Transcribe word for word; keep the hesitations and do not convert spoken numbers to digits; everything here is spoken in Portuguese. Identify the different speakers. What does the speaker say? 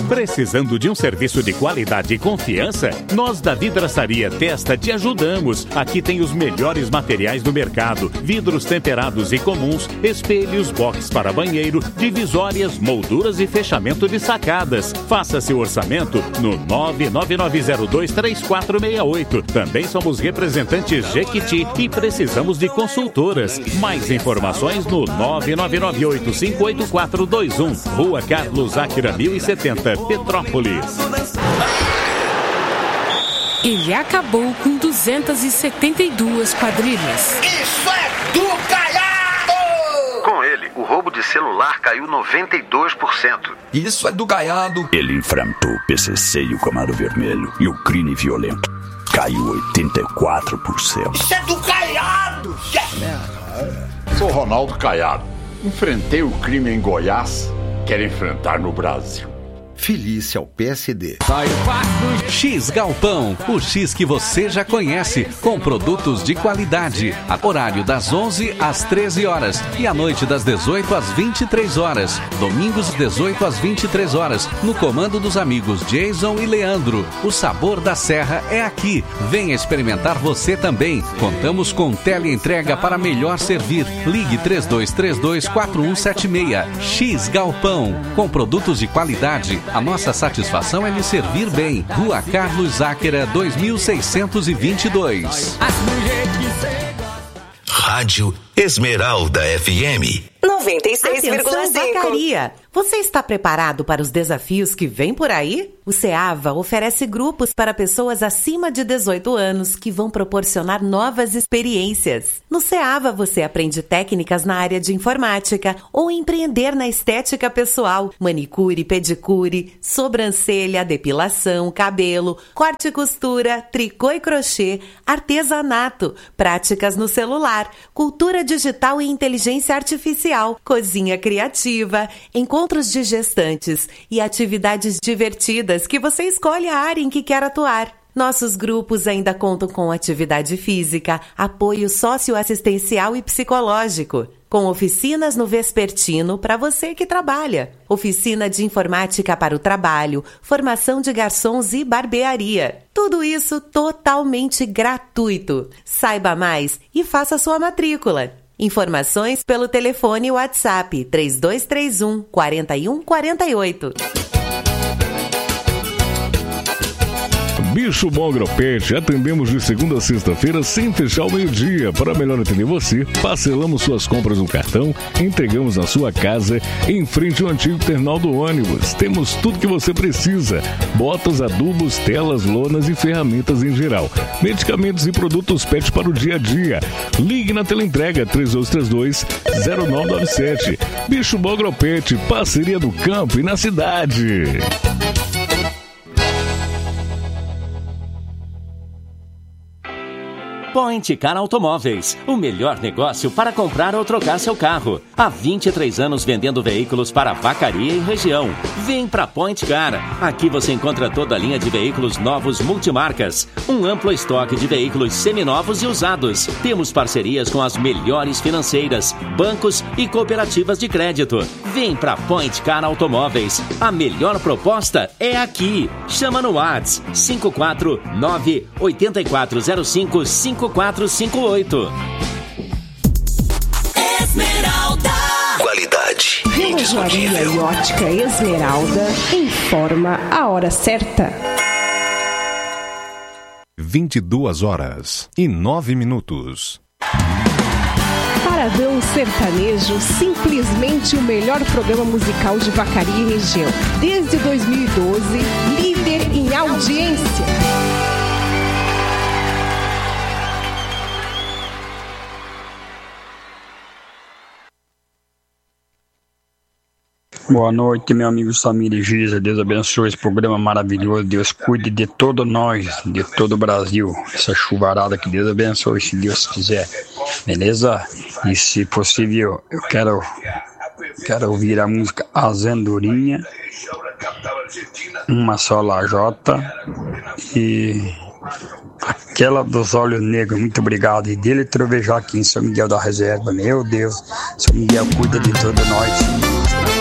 Speaker 1: Precisando de um serviço de qualidade e confiança? Nós da Vidraçaria Testa te ajudamos. Aqui tem os melhores materiais do mercado: vidros temperados e comuns, espelhos, box para banheiro, divisórias, molduras e fechamento de sacadas. Faça seu orçamento no nove nove nove zero dois três quatro seis oito. Também somos representantes Jequiti e precisamos de consultoras. Mais informações no nove nove nove oito cinco oito quatro dois um. Rua Carlos Áquila mil e setenta, Petrópolis.
Speaker 2: Ele acabou com duzentas e setenta e duas quadrilhas.
Speaker 3: Isso é do Caiado!
Speaker 4: Com ele, o roubo de celular caiu noventa e dois por cento.
Speaker 3: Isso é do Caiado!
Speaker 5: Ele enfrentou o P C C e o Comando Vermelho, e o crime violento caiu oitenta e quatro por cento.
Speaker 3: Isso é do Caiado!
Speaker 6: Sou Ronaldo Caiado. Enfrentei o crime em Goiás, quero enfrentar no Brasil.
Speaker 7: Filie-se ao P S D.
Speaker 8: X Galpão, o X que você já conhece, com produtos de qualidade. Horário das onze às treze horas e à noite das dezoito às vinte e três horas. Domingos dezoito às vinte e três horas, no comando dos amigos Jason e Leandro. O sabor da serra é aqui. Venha experimentar você também. Contamos com teleentrega para melhor servir. Ligue três dois três dois quatro um sete seis. X Galpão, com produtos de qualidade. A nossa satisfação é lhe servir bem. Rua Carlos Áquila, dois mil seiscentos e vinte e dois.
Speaker 9: Rádio Esmeralda F M
Speaker 10: noventa e seis vírgula cinco.
Speaker 11: Vacaria. Você está preparado para os desafios que vêm por aí? O SEAVA oferece grupos para pessoas acima de dezoito anos que vão proporcionar novas experiências. No SEAVA você aprende técnicas na área de informática ou empreender na estética pessoal, manicure, pedicure, sobrancelha, depilação, cabelo, corte e costura, tricô e crochê, artesanato, práticas no celular, cultura digital e inteligência artificial, cozinha criativa, encontros de gestantes e atividades divertidas que você escolhe a área em que quer atuar. Nossos grupos ainda contam com atividade física, apoio socioassistencial e psicológico, com oficinas no vespertino para você que trabalha, oficina de informática para o trabalho, formação de garçons e barbearia. Tudo isso totalmente gratuito. Saiba mais e faça sua matrícula. Informações pelo telefone WhatsApp três dois três um, quatro um quatro oito.
Speaker 12: Bicho Bom Agropet, atendemos de segunda a sexta-feira sem fechar ao meio-dia. Para melhor atender você, parcelamos suas compras no cartão, entregamos na sua casa, em frente ao antigo terminal do ônibus. Temos tudo que você precisa: botas, adubos, telas, lonas e ferramentas em geral, medicamentos e produtos pet para o dia a dia. Ligue na teleentrega três dois três dois, zero nove nove sete. Bicho Bom Agropet, parceria do campo e na cidade.
Speaker 13: Point Car Automóveis, o melhor negócio para comprar ou trocar seu carro. Há vinte e três anos vendendo veículos para Vacaria e região. Vem para Point Car. Aqui você encontra toda a linha de veículos novos multimarcas. Um amplo estoque de veículos seminovos e usados. Temos parcerias com as melhores financeiras, bancos e cooperativas de crédito. Vem para Point Car Automóveis. A melhor proposta é aqui. Chama no WhatsApp cinco quatro nove, oito quatro zero cinco, cinco quatro cinco oito.
Speaker 9: Esmeralda. Qualidade.
Speaker 14: Relojaria e ótica Esmeralda informa a hora certa.
Speaker 15: vinte e duas horas e nove minutos.
Speaker 14: Paradão Sertanejo, simplesmente o melhor programa musical de Vacaria e região. Desde dois mil e doze, líder em audiência.
Speaker 16: Boa noite, meu amigo Samir e Giza. Deus abençoe esse programa maravilhoso. Deus cuide de todos nós, de todo o Brasil. Essa chuvarada que Deus abençoe, se Deus quiser. Beleza? E se possível, eu quero, quero ouvir a música As Andorinhas, Uma Só Lajota e aquela dos Olhos Negros. Muito obrigado. E dele trovejar aqui em São Miguel da Reserva. Meu Deus, São Miguel cuida de todos nós.